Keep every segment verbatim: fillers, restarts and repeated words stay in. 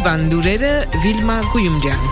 Օրվան լուրերը Վիլմա Գույումջյան։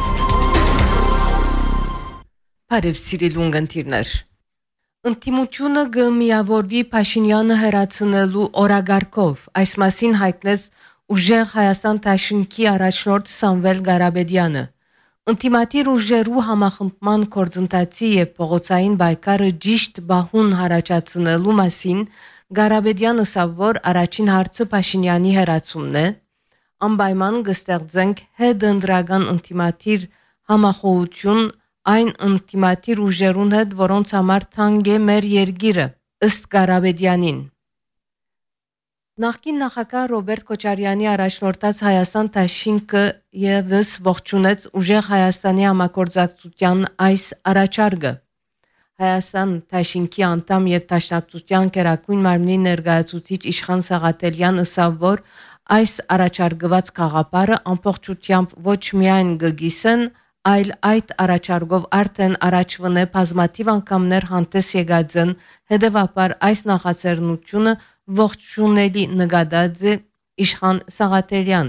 Բարև սիրելի ունգընտիրներ։ Ընտիմությունը գմիավորվի Փաշինյանը հերացնելու օրագարկով, այս մասին հայտնեց Ուժեղ Հայաստան Դաշինքի առաջնորդ Սամվել Ղարաբեդյանը։ Ընտիմատիր ուժերու համախմբման կորձընթացի եւ փողոցային բայկարը ճիշտ բահուն հարաճացնելու մասին Ղարաբեդյանը ասավ, որ առաջին հարցը Փաշինյանի հերացումն է, անպայման կստեղծենք հետընտրական ընտիմատիր համախոհություն այն ընտիմատիր ուժերուն հետ, որոնց համար թանկ է մեր երկիրը, ըստ Ղարաբեդյանին։ Նախկին նախագահ Ռոբերտ Քոչարյանի առաջնորդած Հայաստան Դաշինքը եւս ողջունեց Ուժեղ Հայաստանի համագործակցության այս առաջարկը։ Հայաստան Դաշինքի անդամ եւ Դաշնակցության Գերագույն մարմնի ներկայացուցիչ Իշխան Սաղաթելյան ասավ, որ այս առաջարկված գաղափարը ամբողջությամբ ոչ միայն գգիսեն, այլ այդ առաջարկով արդեն առաջվնե բազմաթիվ անգամներ հանդես եկած են, հետևաբար այս նախաձեռնությունը ողջունելի նկատած է Իշխան Սաղաթելյան։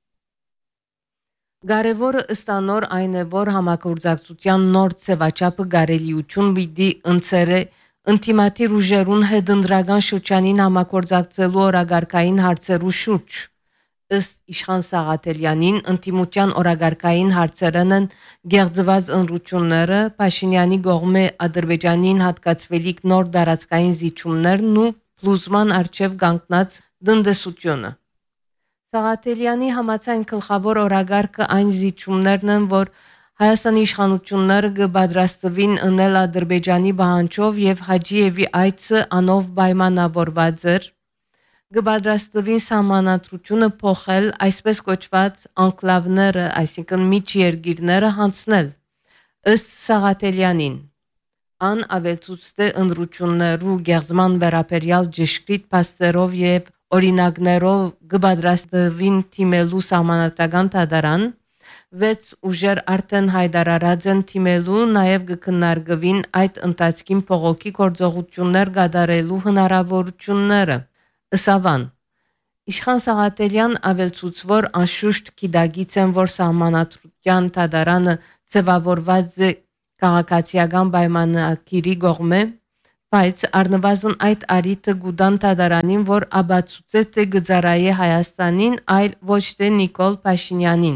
Կարևորը ըստանոր այն է, որ համագործակցության նոր ձևաչափը կարելիություն պիտի ընձեռե ընտիմատիր ուժերուն հետընտրական շրջանին համագործակցելու օրագարկային հարցերու շուրջ։ Ըստ Իշխան Սաղաթելյանին ընտիմության օրագարկային հարցերն են գեղձված ընտրությունները, Փաշինյանի կողմէ Ադրբեջանին հատկացվելիք նոր դարածքային զիջումներն ու փլուզման արչև կանգնած տնտեսությունը։ Սաղաթելյանի համաձայն գլխավոր օրագարկը այն զիջումներն են, որ Հայաստանի իշխանությունները կպատրաստվին ընել Ադրբեջանի պահանջով եւ Հաջիևի այցը անով պայմանավորված էր, կպատրաստվին սահմանադրությունը փոխել, այսպես կոչված անկլավները, այսինքն միջերգիրները հանձնել։ Ըստ Սաղաթելյանին, ան ավելցուց թե ընտրություններու գեղձման վերաբերյալ ճշգրիտ փաստերով եւ օրինակներով կպատրաստվին թիմելու սահմանադրական դատարան, վեց ուժեր արդեն հայտարարած են թիմելու, նաեւ կքննարկվին այդ ընթացքին փողոքի գործողություններ կատարելու հնարավորությունները։ Ըսավան Իշխան Սաղաթելյան ավելցուց, որ անշուշտ գիտագից են, որ սահմանադրության դատարանը ձևավորված է քաղաքացիական պայմանագիրի կողմէ, բայց առնվազն այդ արիթը գուդան դատարանին, որ աբացուցե թե գծարայե Հայաստանին, այլ ոչ թե Նիկոլ Փաշինյանին։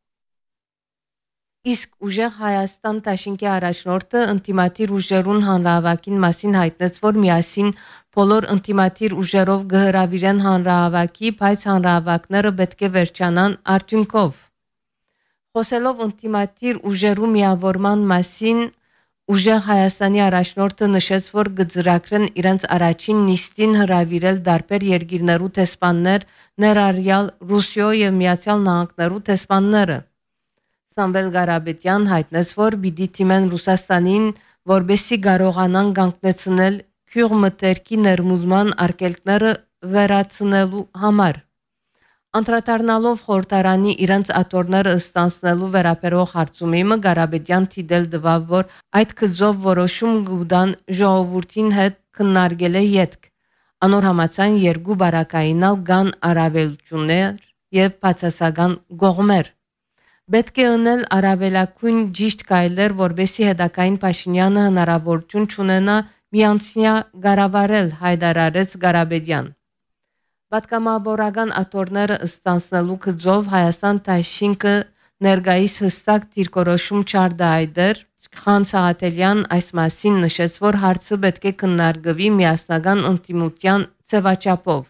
Իսկ Ուժեղ Հայաստան Դաշինքի առաջնորդը ընտիմատիր ուժերուն հանրահավաքին մասին հայտնեց, որ միասին բոլոր ընտիմատիր ուժերով կհրավիրեն հանրահավաքի, բայց հանրահավաքները պետք է վերջանան արդյունքով։ Խոսելով ընտիմատիր ուժերու միավորման մասին, Ուժեղ Հայաստանի առաջնորդը նշեց, որ կծրագրեն իրենց առաջին նիստին հրավիրել դարբեր երկիրներու տեսփաններ, ներառյալ Ռուսիո եւ Միացյալ Նահանգներու տեսփանները։ Սամվել Ղարաբեդյան հայտնեց, որ պիտի թիմեն Ռուսաստանին, որբեսի կարողանան կանգնեցնել քյուղ մտերքի ներմուծման արգելքները վերացնելու համար։ Անդրադառնալով խորհրդարանի իրենց աթոռները ստանցնելու վերաբերող հարցումին Ղարաբեդյան թիդել տվավ, որ այդ քծով որոշում կուտան ժողովրդին հետ քննարկել է ետք։ Անոր համաձայն երկու բարակայինալ կան առավելություններ եւ բացասական կողմեր։ Պետք է ունել առավելակույն ճիշտ կայլեր, որբեսի հետակային Փաշինյանը հնարավորություն չունենա միանցյա գարավարել, հայտարարեց Ղարաբեդյան։ Պատգամավորական աթոռները ստանցնելու գծով Հայաստան Դաշինքը ներկայիս հստակ դիրքորոշում չարդայդեր, Իշխան Սաղաթելյան այս մասին նշեց, որ հարցը պետք է քննարկվի միասնական ընդդիմության ձևաչափով։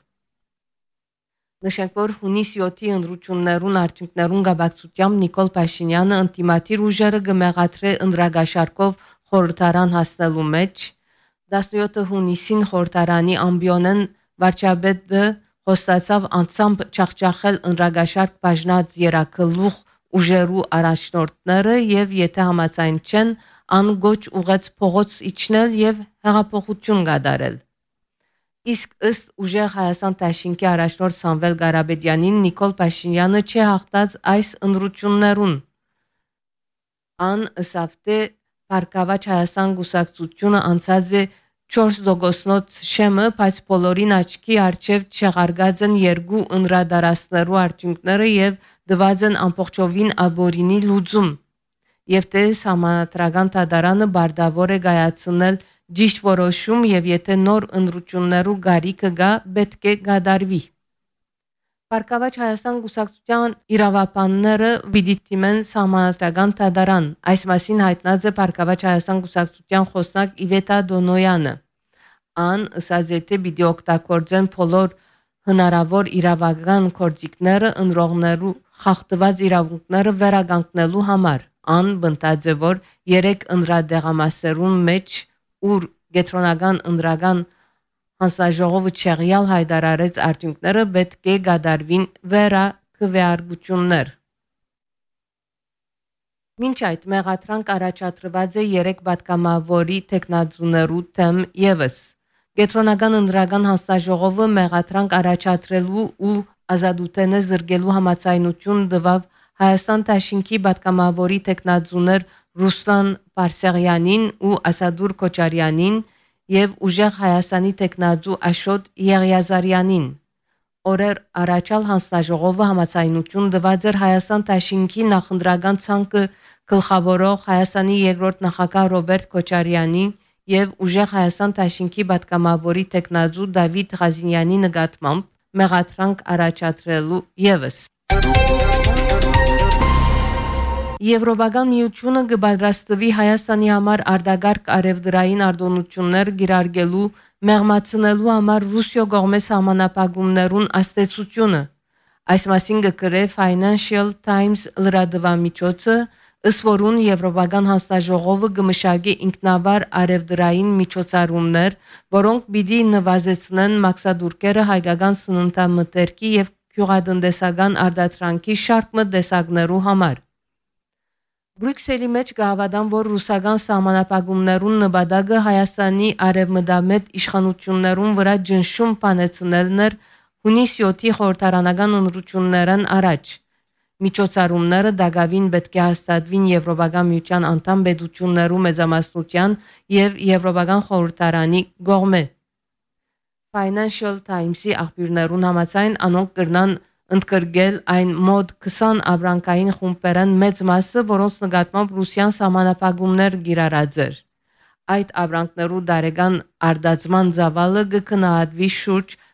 Նշենք, որ հունիս յոթի ընտրություններուն արդյունքներուն գաբակցությամբ Նիկոլ Փաշինյանը ընտիմատիր ուժերը կմեղադրե ընդրագաշարքով խորհրդարան հասնելու մեջ, տասնյոթ հունիսին խորհրդարանի ամբիոնեն վարչապետը խոստացավ անցամբ չախճախել ընդրագաշարք բաժնած երակլուղ ուժերու առաջնորդները եւ եթե համաձայն չեն, անգոչ ուղեց փողոց իջնել եւ հեղափոխություն կատարել։ Իսկ ըստ Ուժեղ Հայաստան Դաշինքի առաջնորդ Սամվել Ղարաբեդյանին Նիկոլ Փաշինյանը չի հաղթած այս ընտրություններուն։ Ան ըսավ թե Բարգավաճ Հայաստան գուսակցությունը անցած է չորս տոկոսնոց շեմը, բայց բոլորին աչքի առջև չեղարգած են երկու ընդրադարասներու արդյունքները եւ դված են ամբողջովին աբորինի լուծում եւ թե համանատրական դատարանը բարդավոր է գայացնել ճիշտ որոշում եւ եթե նոր ընտրություններու գարիքը գա պետք է գադարվի։ Պարկավաճ Հայաստան գուսակցության իրավապանները պիտի դիմեն համանատրական դատարան, այս մասին հայտնած է Պարկավաճ Հայաստան գուսակցության խոսնակ Իվետա Դոնոյանը։ Ան ըսած եթե պիտի օգտագործեն բոլոր հնարավոր իրավական գործիքները ընտրողներու խախտված իրավունքները վերականգնելու համար։ Ան բնտած է որ երեք ընտրադեղամասերուն մեջ ուր գետրոնական ընտրական հանձնաժողովը չեղյալ հայտարարեց արդյունքները պետք է գադարվին վերակվեարկություններ։ Մինչ այդ մեղադրանք առաջադրված է երեք պատգամավորի տեխնազուներու թեմ եւս։ Գետրոնական ընտրական հանձնաժողովը մեղադրանք առաջադրելու ու ազատութենը զրկելու համաձայնություն տվավ Հայաստան Դաշինքի պատգամավորի տեխնազուներ Ռուսլան Պարսեղյանին ու Ասադուր Քոչարյանին եւ ուժեղ Հայաստանի տեխնազու Աշոտ Եղիազարյանին։ Օրեր առաջալ հանձնաժողովը համաձայնություն տված էր Հայաստան Դաշինքի նախընտրական ցանկը գլխավորող Հայաստանի երկրորդ նախագահ Ռոբերտ Քոչարյանին եւ ուժեղ Հայաստան Դաշինքի պատգամավորի տեխնազու Դավիթ Ղազինյանի նկատմամբ մեղադրանք առաջադրելու եւս։ Եվրոպական միությունը կպատրաստվի Հայաստանի համար արտագարգ արևդրային արտոնություններ գիրարգելու մեղմացնելու համար Ռուսիո կողմէ սահմանափակումներուն աստեցությունը։ Այս մասին կգրե Financial Times լրատվամիջոցը, ըստ որուն Եվրոպական հանձնաժողովը կմշակի ինքնավար արևդրային միջոցառումներ, որոնք պիտի նվազեցնեն մաքսադուրկերը հայկական սննդամթերքի եւ գյուղատնտեսական արտադրանքի շարք տեսակներու համար։ Բրյուսելի մեջ կհավատան, որ ռուսական սահմանափակումներուն նպատակը Հայաստանի արևմտամետ իշխանություններուն վրա ջնշում բանեցնելն էր հունիս յոթի խորհրդարանական ընտրություններն առաջ։ Միջոցառումները դակավին պետք է հաստատվին Եվրոպական միության անդամ պետություններու մեծամասնության եւ Եվրոպական խորհրդարանի կողմէ։ Financial Times-ի աղբյուրներուն համաձայն անոնք կրնան ընդգրկել այն մոտ քսան ապրանքային խումբերեն մեծ մասը, որոնց նկատմամբ Ռուսիան սահմանափակումներ կիրառած էր։ Այդ ապրանքներու դարեգան արդացման ծավալը կքննադվի շուրջ